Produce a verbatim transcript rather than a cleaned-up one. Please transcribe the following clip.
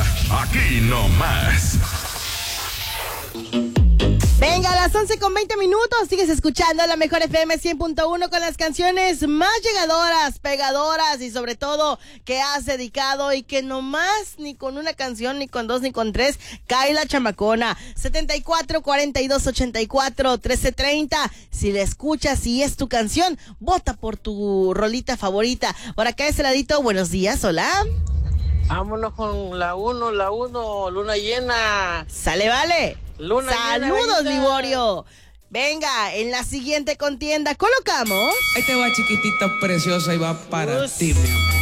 aquí nomás. Venga, a las once con veinte minutos, sigues escuchando la mejor F M cien punto uno con las canciones más llegadoras, pegadoras y sobre todo que has dedicado y que nomás ni con una canción, ni con dos, ni con tres, cae la chamacona. setenta y cuatro, cuarenta y dos, ochenta y cuatro, trece, treinta. Si la escuchas y es tu canción, vota por tu rolita favorita. Por acá de ese ladito, buenos días, hola. Vámonos con la uno, la uno, luna llena. Sale, vale. Luna Saludos, llena, Liborio. Venga, en la siguiente contienda colocamos. Ahí te va, chiquitita preciosa, y va para Us. ti, mi amor.